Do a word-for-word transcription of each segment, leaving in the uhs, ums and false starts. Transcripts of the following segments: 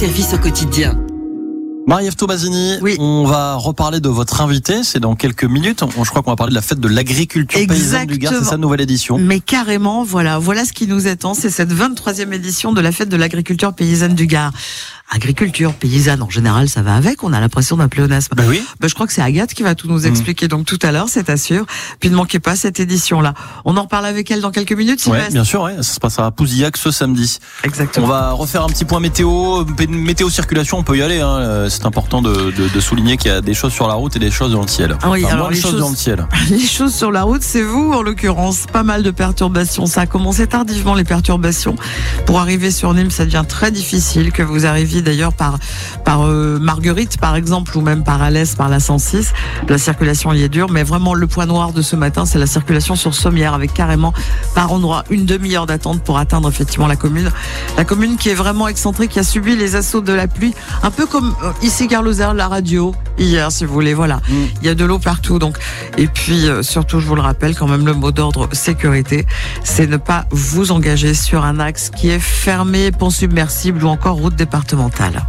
service au quotidien. Marie-Ève Thobazini, oui. On va reparler de votre invité, c'est dans quelques minutes. Je crois qu'on va parler de la fête de l'agriculture paysanne du Gard, c'est sa nouvelle édition. Mais carrément, voilà, voilà ce qui nous attend, c'est cette vingt-troisième édition de la fête de l'agriculture paysanne du Gard. Agriculture paysanne, en général, ça va avec, on a l'impression d'un pléonasme. Ben oui. Ben, je crois que c'est Agathe qui va tout nous expliquer, mmh. donc tout à l'heure, c'est assure. Puis ne manquez pas cette édition-là. On en reparle avec elle dans quelques minutes, Sylvestre. Oui, bien sûr, ouais. Ça se passera à Pouzillac ce samedi. Exactement. On va refaire un petit point météo, météo circulation, on peut y aller, hein. C'est important de, de, de souligner qu'il y a des choses sur la route et des choses dans le ciel. Ah oui, enfin, alors les choses, choses dans le ciel. Les choses sur la route, c'est vous, en l'occurrence. Pas mal de perturbations. Ça a commencé tardivement, les perturbations. Pour arriver sur Nîmes, ça devient très difficile. Que vous arriviez d'ailleurs par par euh, Marguerite, par exemple, ou même par Alès, par la cent six. La circulation y est dure, mais vraiment le point noir de ce matin, c'est la circulation sur Sommières, avec carrément par endroit une demi-heure d'attente pour atteindre effectivement la commune. La commune qui est vraiment excentrée, qui a subi les assauts de la pluie, un peu comme euh, ici Gare-Lozère, la radio, hier, si vous voulez. Voilà, mmh. Il y a de l'eau partout. Donc, et puis euh, surtout, je vous le rappelle, quand même, le mot d'ordre sécurité, c'est ne pas vous engager sur un axe qui est fermé, pont submersible ou encore route départementale.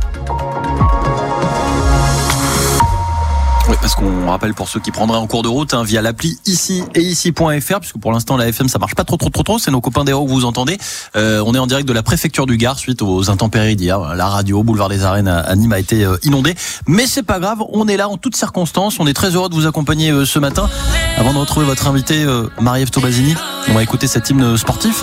Oui, parce qu'on rappelle pour ceux qui prendraient en cours de route, hein, via l'appli ici et ici.fr, puisque pour l'instant la F M ça marche pas trop trop trop trop, c'est nos copains d'Hérault que vous entendez. Euh, on est en direct de la préfecture du Gard suite aux intempéries d'hier. La radio, boulevard des Arènes à Nîmes a été euh, inondée, mais c'est pas grave, on est là en toutes circonstances. On est très heureux de vous accompagner euh, ce matin. Avant de retrouver votre invité euh, Marie-Ève Thobazini, on va écouter cet hymne sportif.